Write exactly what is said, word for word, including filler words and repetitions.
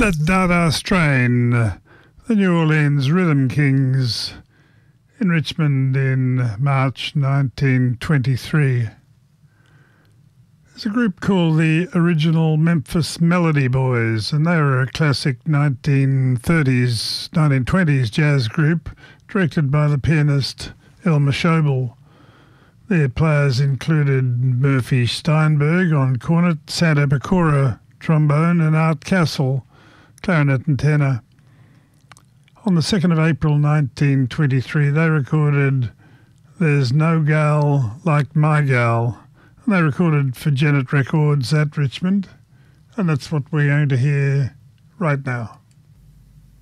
That Dada strain, the New Orleans Rhythm Kings in Richmond in March nineteen twenty-three. There's a group called the Original Memphis Melody Boys, and they were a classic nineteen thirties, nineteen twenties jazz group directed by the pianist Elmer Schobel. Their players included Murphy Steinberg on cornet, Santa Pecora trombone, and Art Castle clarinet and tenor. On the second of April nineteen twenty-three, they recorded There's No Gal Like My Gal, and they recorded for Janet Records at Richmond, and that's what we're going to hear right now.